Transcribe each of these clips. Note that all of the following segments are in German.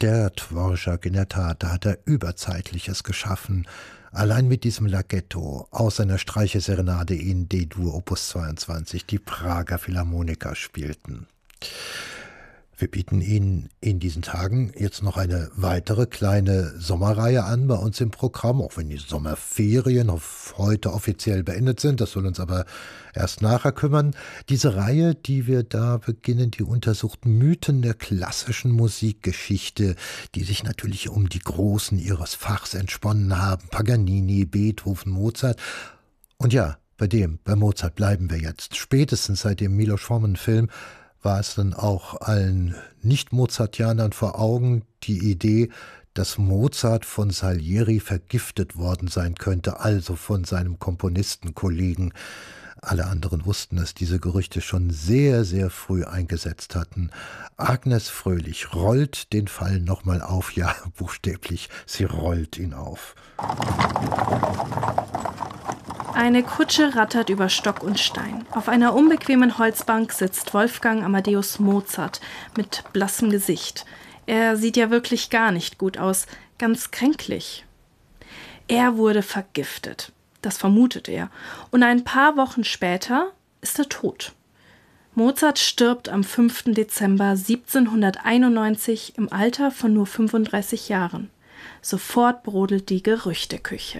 der Dvorak, in der Tat, da hat er Überzeitliches geschaffen. Allein mit diesem Laghetto aus seiner Streicherserenade in D-Dur Opus 22, die Prager Philharmoniker spielten. Wir bieten Ihnen in diesen Tagen jetzt noch eine weitere kleine Sommerreihe an bei uns im Programm, auch wenn die Sommerferien auf heute offiziell beendet sind. Das soll uns aber erst nachher kümmern. Diese Reihe, die wir da beginnen, die untersucht Mythen der klassischen Musikgeschichte, die sich natürlich um die Großen ihres Fachs entsponnen haben. Paganini, Beethoven, Mozart. Und ja, bei Mozart bleiben wir jetzt. Spätestens seit dem Milos Forman-Film war es dann auch allen Nicht-Mozartianern vor Augen, die Idee, dass Mozart von Salieri vergiftet worden sein könnte, also von seinem Komponistenkollegen. Alle anderen wussten, dass diese Gerüchte schon sehr, sehr früh eingesetzt hatten. Agnes Fröhlich rollt den Fall nochmal auf, ja, buchstäblich, sie rollt ihn auf. Eine Kutsche rattert über Stock und Stein. Auf einer unbequemen Holzbank sitzt Wolfgang Amadeus Mozart mit blassem Gesicht. Er sieht ja wirklich gar nicht gut aus, ganz kränklich. Er wurde vergiftet, das vermutet er, und ein paar Wochen später ist er tot. Mozart stirbt am 5. Dezember 1791 im Alter von nur 35 Jahren. Sofort brodelt die Gerüchteküche.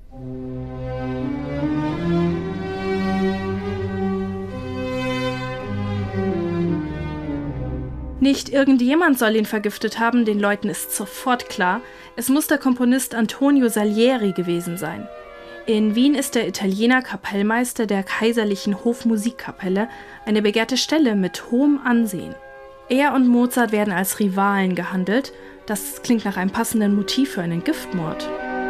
Nicht irgendjemand soll ihn vergiftet haben, den Leuten ist sofort klar, es muss der Komponist Antonio Salieri gewesen sein. In Wien ist der Italiener Kapellmeister der Kaiserlichen Hofmusikkapelle, eine begehrte Stelle mit hohem Ansehen. Er und Mozart werden als Rivalen gehandelt, das klingt nach einem passenden Motiv für einen Giftmord.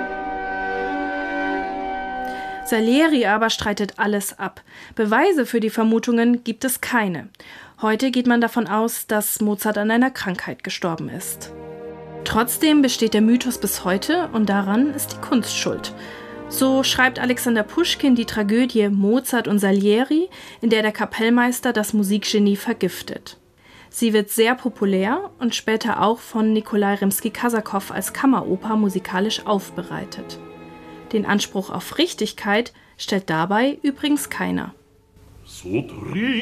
Salieri aber streitet alles ab. Beweise für die Vermutungen gibt es keine. Heute geht man davon aus, dass Mozart an einer Krankheit gestorben ist. Trotzdem besteht der Mythos bis heute und daran ist die Kunst schuld. So schreibt Alexander Puschkin die Tragödie Mozart und Salieri, in der der Kapellmeister das Musikgenie vergiftet. Sie wird sehr populär und später auch von Nikolai Rimski-Korsakow als Kammeroper musikalisch aufbereitet. Den Anspruch auf Richtigkeit stellt dabei übrigens keiner. So trink